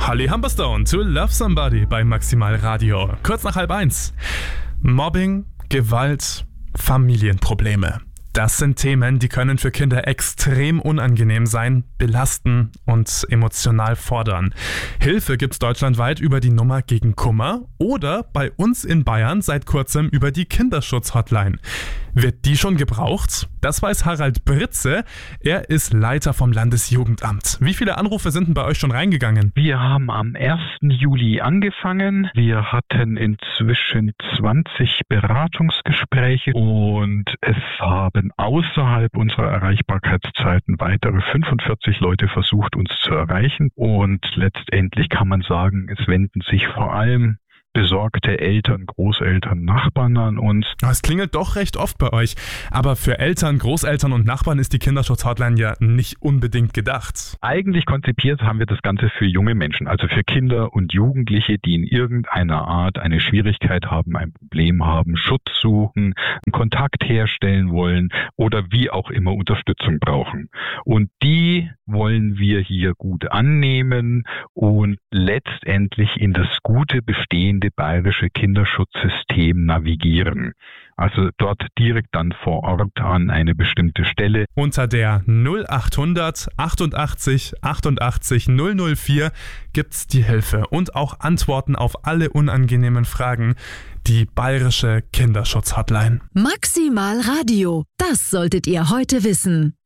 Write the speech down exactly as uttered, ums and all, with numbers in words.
Holly Humberstone to Love Somebody bei Maximal Radio. Kurz nach halb eins. Mobbing, Gewalt, Familienprobleme. Das sind Themen, die können für Kinder extrem unangenehm sein, belasten und emotional fordern. Hilfe gibt's deutschlandweit über die Nummer gegen Kummer oder bei uns in Bayern seit kurzem über die Kinderschutz-Hotline. Wird die schon gebraucht? Das weiß Harald Britze. Er ist Leiter vom Landesjugendamt. Wie viele Anrufe sind denn bei euch schon reingegangen? Wir haben am ersten Juli angefangen. Wir hatten inzwischen zwanzig Beratungsgespräche und es haben außerhalb unserer Erreichbarkeitszeiten weitere fünfundvierzig Leute versucht, uns zu erreichen. Und letztendlich kann man sagen, es wenden sich vor allem besorgte Eltern, Großeltern, Nachbarn an uns. Es klingelt doch recht oft bei euch. Aber für Eltern, Großeltern und Nachbarn ist die Kinderschutz-Hotline ja nicht unbedingt gedacht. Eigentlich konzipiert haben wir das Ganze für junge Menschen, also für Kinder und Jugendliche, die in irgendeiner Art eine Schwierigkeit haben, ein Problem haben, Schutz suchen, einen Kontakt herstellen wollen oder wie auch immer Unterstützung brauchen. Und die wollen wir hier gut annehmen und letztendlich in das gute bestehende bayerische Kinderschutzsystem navigieren. Also dort direkt dann vor Ort an eine bestimmte Stelle. Unter der null achthundert achtundachtzig achtundachtzig null null vier gibt's die Hilfe und auch Antworten auf alle unangenehmen Fragen. Die bayerische Kinderschutz-Hotline. Maximal Radio, das solltet ihr heute wissen.